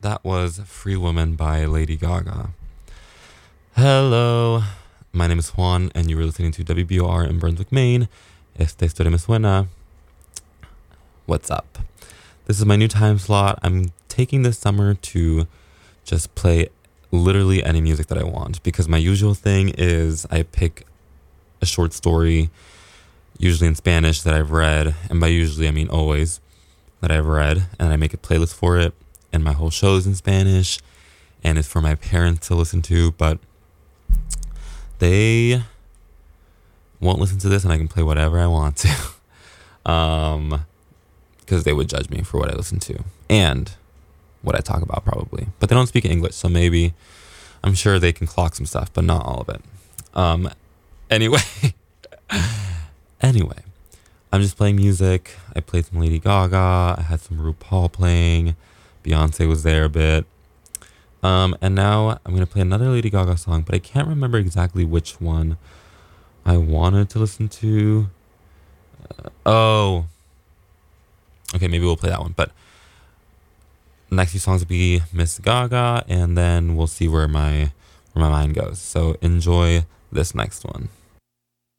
That was Free Woman by Lady Gaga. Hello, my name is Juan, and you were listening to WBOR in Brunswick, Maine. Esta historia me suena. What's up? This is my new time slot. I'm taking this summer to just play literally any music that I want, because my usual thing is I pick a short story, usually in Spanish, that I've read, and by usually I mean always, that I've read, and I make a playlist for it, and my whole show is in Spanish, and it's for my parents to listen to, but they won't listen to this, and I can play whatever I want to, because they would judge me for what I listen to, and what I talk about probably, but they don't speak English, so maybe, I'm sure they can clock some stuff, but not all of it. Anyway, I'm just playing music. I played some Lady Gaga. I had some RuPaul playing. Beyonce was there a bit. And now I'm going to play another Lady Gaga song, but I can't remember exactly which one I wanted to listen to. Okay, maybe we'll play that one. But next few songs will be Miss Gaga, and then we'll see where my mind goes. So enjoy this next one.